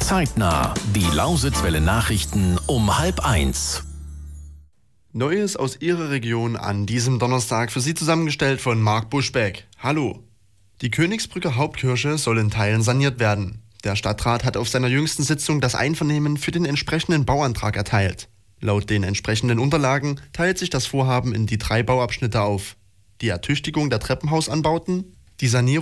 Zeitnah. Die Lausitzwelle Nachrichten um 12:30. Neues aus Ihrer Region an diesem Donnerstag für Sie zusammengestellt von Marc Buschbeck. Hallo. Die Königsbrücker Hauptkirche soll in Teilen saniert werden. Der Stadtrat hat auf seiner jüngsten Sitzung das Einvernehmen für den entsprechenden Bauantrag erteilt. Laut den entsprechenden Unterlagen teilt sich das Vorhaben in die 3 Bauabschnitte auf: die Ertüchtigung der Treppenhausanbauten, die Sanierung